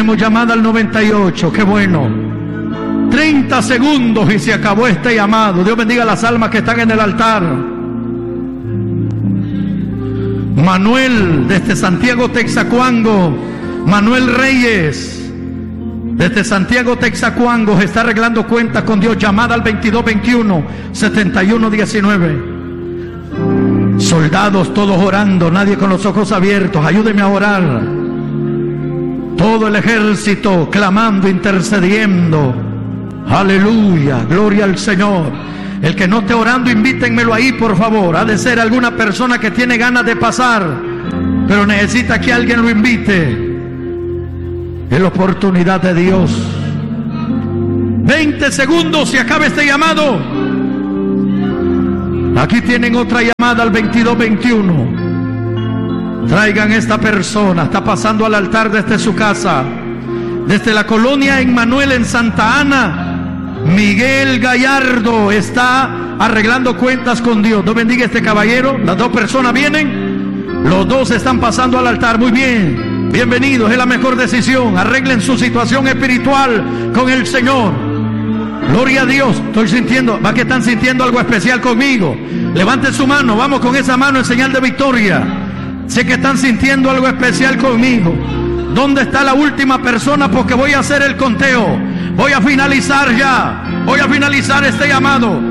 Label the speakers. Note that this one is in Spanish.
Speaker 1: tenemos llamada al 98, qué bueno. 30 segundos y se acabó este llamado. Dios bendiga las almas que están en el altar. Manuel, desde Santiago, Texacuango. Manuel Reyes, desde Santiago, Texacuango, está arreglando cuentas con Dios. Llamada al 2221-7119. Soldados todos orando, nadie con los ojos abiertos. Ayúdenme a orar. Todo el ejército clamando, intercediendo. Aleluya, gloria al Señor. El que no esté orando, invítenmelo ahí, por favor. Ha de ser alguna persona que tiene ganas de pasar, pero necesita que alguien lo invite. Es la oportunidad de Dios. 20 segundos y acaba este llamado. Aquí tienen otra llamada al 2221. Traigan esta persona. Está pasando al altar desde su casa, desde la colonia Emmanuel en Santa Ana. Miguel Gallardo está arreglando cuentas con Dios. Dios bendiga a este caballero. Las dos personas vienen. Los dos están pasando al altar. Muy bien. Bienvenidos, es la mejor decisión. Arreglen su situación espiritual con el Señor. Gloria a Dios. Estoy sintiendo, va que están sintiendo algo especial conmigo. Levanten su mano, vamos con esa mano en señal de victoria. Sé que están sintiendo algo especial conmigo. ¿Dónde está la última persona? Porque voy a hacer el conteo. Voy a finalizar ya. Voy a finalizar este llamado.